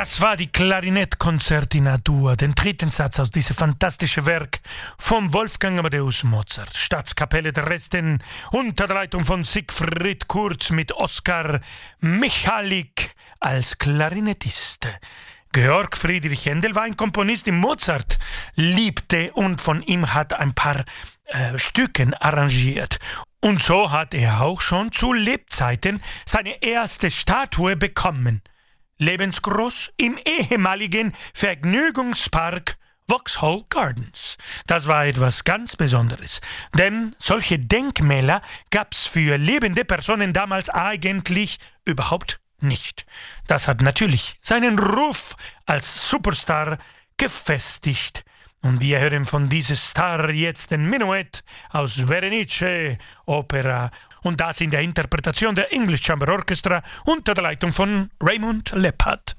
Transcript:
Das war die Klarinettkonzertina Dur, den dritten Satz aus diesem fantastischen Werk von Wolfgang Amadeus Mozart. Staatskapelle Dresden unter der Leitung von Siegfried Kurz mit Oskar Michalik als Klarinettist. Georg Friedrich Händel war ein Komponist, den Mozart liebte und von ihm hat ein paar Stücken arrangiert. Und so hat er auch schon zu Lebzeiten seine erste Statue bekommen. Lebensgroß im ehemaligen Vergnügungspark Vauxhall Gardens. Das war etwas ganz Besonderes, denn solche Denkmäler gab's für lebende Personen damals eigentlich überhaupt nicht. Das hat natürlich seinen Ruf als Superstar gefestigt. Und wir hören von diesem Star jetzt den Menuett aus Berenice Opera und das in der Interpretation der English Chamber Orchestra unter der Leitung von Raymond Leppard.